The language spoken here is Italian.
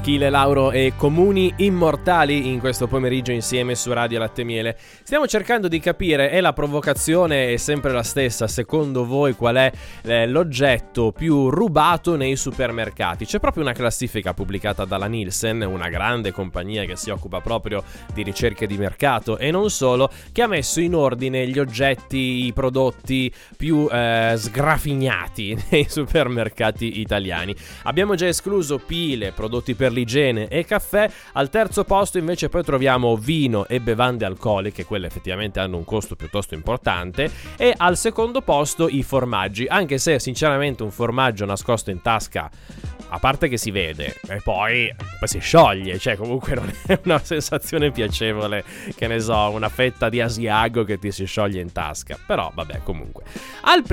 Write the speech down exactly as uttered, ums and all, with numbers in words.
Achille Lauro e Comuni Immortali in questo pomeriggio insieme su Radio Latte Miele. Stiamo cercando di capire, e la provocazione è sempre la stessa, secondo voi qual è eh, l'oggetto più rubato nei supermercati? C'è proprio una classifica pubblicata dalla Nielsen, una grande compagnia che si occupa proprio di ricerche di mercato e non solo, che ha messo in ordine gli oggetti, i prodotti più eh, sgrafignati nei supermercati italiani. Abbiamo già escluso pile, prodotti per l'igiene e caffè. Al terzo posto invece poi troviamo vino e bevande alcoliche, quelle effettivamente hanno un costo piuttosto importante, e al secondo posto i formaggi, anche se sinceramente un formaggio nascosto in tasca, a parte che si vede e poi, poi si scioglie, cioè comunque non è una sensazione piacevole, che ne so, una fetta di Asiago che ti si scioglie in tasca, però vabbè, comunque. Al